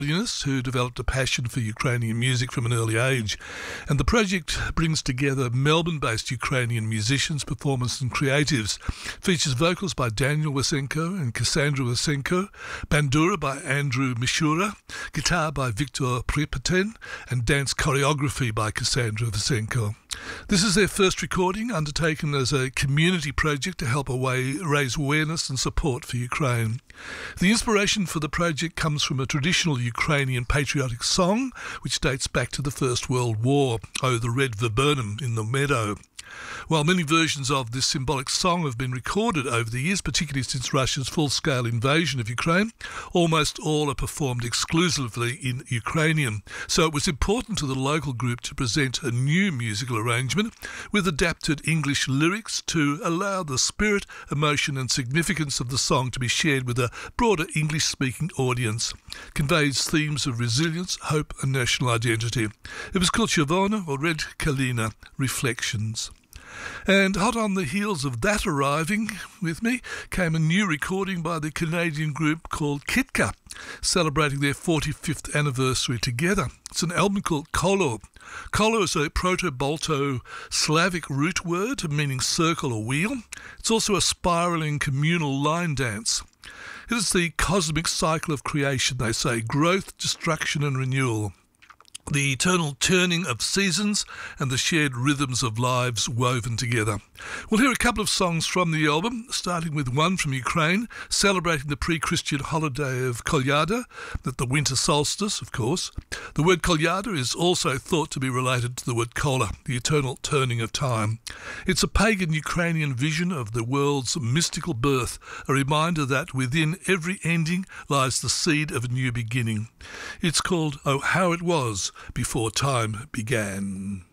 violinist who developed a passion for Ukrainian music from an early age. And the project brings together Melbourne-based Ukrainian musicians, performers and creatives. Features vocals by Daniel Wasenko and Cassandra Wasenko, bandura by Andrew Mishura, guitar by Viktor Pripatin, and dance choreography by Cassandra Wasenko. This is their first recording, undertaken as a community project to help raise awareness and support for Ukraine. The inspiration for the project comes from a traditional Ukrainian patriotic song which dates back to the First World War, "Oh, the Red Viburnum in the Meadow." While many versions of this symbolic song have been recorded over the years, particularly since Russia's full-scale invasion of Ukraine, almost all are performed exclusively in Ukrainian. So it was important to the local group to present a new musical arrangement with adapted English lyrics to allow the spirit, emotion and significance of the song to be shared with a broader English-speaking audience. Conveys themes of resilience, hope and national identity. It was called Chervona or Red Kalina Reflections. And hot on the heels of that arriving with me came a new recording by the Canadian group called Kitka, celebrating their 45th anniversary together. It's an album called Kolo. Kolo is a Proto-Balto Slavic root word meaning circle or wheel. It's also a spiralling communal line dance. It is the cosmic cycle of creation, they say, growth, destruction and renewal. The eternal turning of seasons and the shared rhythms of lives woven together. We'll hear a couple of songs from the album, starting with one from Ukraine, celebrating the pre-Christian holiday of Kolyada, at the winter solstice, of course. The word Kolyada is also thought to be related to the word Kola, the eternal turning of time. It's a pagan Ukrainian vision of the world's mystical birth, a reminder that within every ending lies the seed of a new beginning. It's called Oh How It Was Before Time Began.